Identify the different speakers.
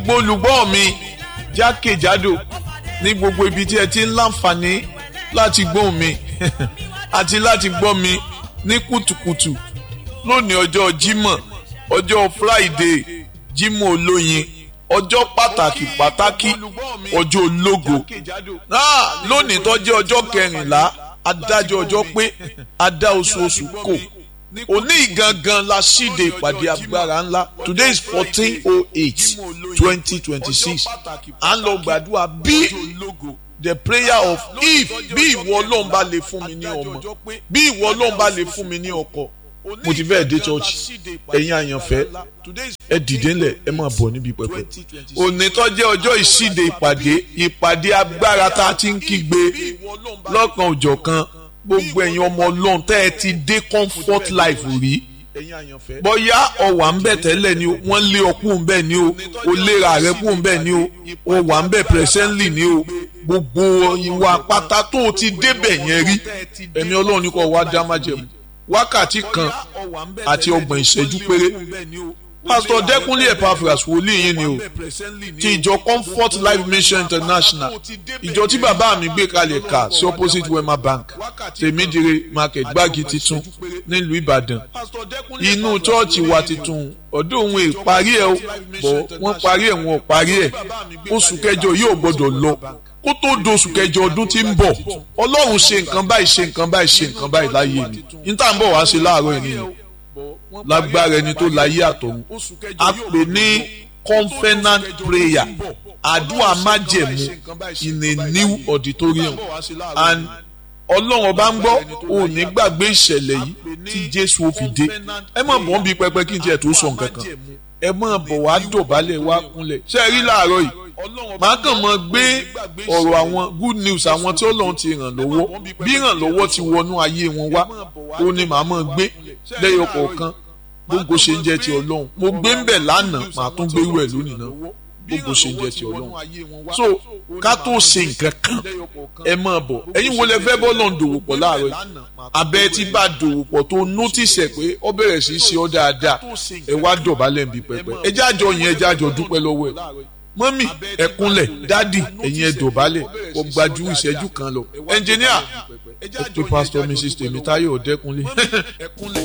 Speaker 1: olùgbọ́ mi jákèjádò ní gbogbo ibi tí ẹ ti ń láǹfààní láti gbọ́ mi àti láti gbọ́ mi ní kùtùkùtù lónìí ọjọ́ Jímọ̀ ọjọ́ Friday Jímọ̀ olóyin ọjọ́ pàtàkì ọjọ́ ológo lónìí tó jẹ́ ọjọ́ kẹrìnlá adájọ́ ọjọ́ pé adá oṣooṣù kò òní gangan la ṣíde ìpàdé agbára ńlá today is 14/08/2026 à ń lọ gbàdúrà bí the prayer of if bí ìwọ Ọlọ́run bá lè fún mi ní ọmọ bí ìwọ Ọlọ́run bá lè fún mi ní ọkọ mo ti fẹ́ dé church ẹ̀yin àyànfẹ́ ẹ dìde ńlẹ̀ ẹ máa bọ̀ níbi pẹpẹ òní tó jẹ́ ọjọ́ ìṣíde ìpàdé agbára tá a ti ń kígbe lọ́kan òjọ̀kan gbogbo ẹ̀yin ọmọ Ọlọ́run tẹ́ ẹ ti dé comfort life rí bóyá ọ̀wà ń bẹ̀ tẹ́lẹ̀ ni o wọ́n lé ọkùn ń bẹ̀ ni o o léra rẹ̀ kùn ń bẹ̀ ni o o wà ń bẹ̀ presently ni o gbogbo ìwà pátá tó o ti débẹ̀ yẹn rí ẹ̀mí Ọlọ́run ní kò wá dá májẹ̀mú wákàtí kan àti 30 ìṣẹ́jú péré Pastor Dẹ́kunlé Epaphras wòlíì yín ni o ti ìjọ Comfort Life Mission International ìjọ tí bàbá mi gbé kalẹ̀ ká sí opposite Wema Bank Tèmídire Market Gbági titun nílùú Ìbàdàn inú chọ́ọ̀chì wa titun ọdún òun ìparí ẹ̀ bọ̀ wọ́n parí ẹ̀ wọn ò parí ẹ̀ oṣù kẹjọ yóò gbọ́dọ̀ lọ kó tó doṣù kẹjọ ọdún tí ń bọ̀ Ọlọ́run ṣe nǹkan báyìí láyé mi níta ń bọ̀ wá ṣe láàárọ̀ ènìyàn lágbára ẹni tó láyé àtọ̀run a pè ní covenant prayer àdúrà májẹ̀mú in a new auditorium and Ọlọ́run ọba ń gbọ́ ò ní gbàgbé ìṣẹ̀lẹ̀ yìí tí Jésù ó fi dé ẹ má bọ̀ ń bi pẹpẹ kí n tiẹ̀ tó sọ nǹkan kan ẹ má bọ̀ wá dọ̀bálẹ̀ wá kúnlẹ̀ ṣé ẹ rí láàárọ̀ yìí màá kàn mọ́ gbé ọ̀rọ̀ àwọn good news àwọn tí Ọlọ́run ti ràn lọ́wọ́ bí ràn lọ́wọ́ ti wọnú ayé wọn wá ó ní màá mọ́ gbé lẹ́yọ kọ̀ọ̀kan gbogbo ṣe ń jẹ́ ti Ọlọ́run mo gbé ń bẹ̀ lánàá màá tún gbé wẹ̀ lónìí náà gbogbo ṣe ń jẹ́ ti Ọlọ́run so ká tó ṣe nǹkan kan ẹ máa bọ̀ ẹ̀yin wo lẹ fẹ́ bọ́ lọ́n dòwò pọ̀ láàárọ̀ yìí abẹ́ tí bá dòwò pọ̀ tó nótìsẹ̀ pé ọ bẹ̀rẹ̀ sí í ṣe ọ́ dáadáa ẹ wá dọ̀bálẹ̀ ń bi pẹpẹ ẹ jájọ yẹn ẹ jájọ dúpẹ́ lọ́wọ́ ẹ̀ mọ́mì ẹ kúnlẹ̀ dádì ẹ̀yin ẹ dọ̀bálẹ̀ kò gbajú ìṣẹ́jú kan lọ ẹnjìníà ẹ pé Pastor Mrs. Tèmítáyọ̀ Dẹ́kunlé